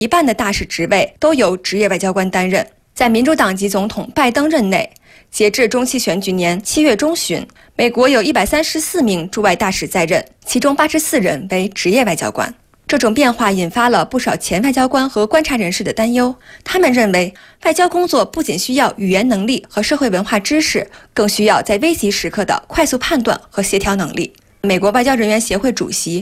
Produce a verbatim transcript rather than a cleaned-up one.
一半的大使职位都由职业外交官担任。在民主党籍总统拜登任内，截至中期选举年七月中旬，美国有一百三十四名驻外大使在任，其中八十四人为职业外交官。这种变化引发了不少前外交官和观察人士的担忧，他们认为外交工作不仅需要语言能力和社会文化知识，更需要在危急时刻的快速判断和协调能力。美国外交人员协会主席